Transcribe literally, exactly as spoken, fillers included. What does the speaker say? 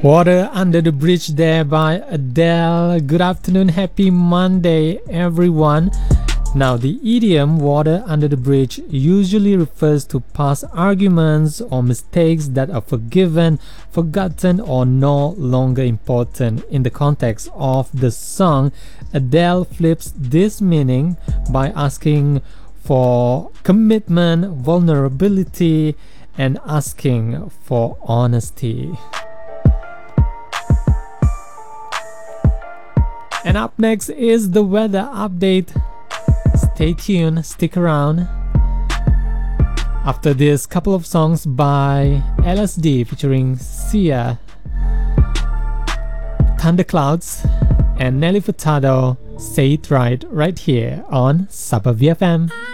Water Under the Bridge there by Adele. Good afternoon, happy Monday, everyone. Now, the idiom water under the bridge usually refers to past arguments or mistakes that are forgiven, forgotten, or no longer important. In the context of the song, Adele flips this meaning by asking for commitment, vulnerability, and asking for honesty. And up next is the weather update. Stay tuned, stick around. After this, couple of songs by L S D featuring Sia, Thunderclouds, and Nelly Furtado, Say It Right, right here on Sabah V F M.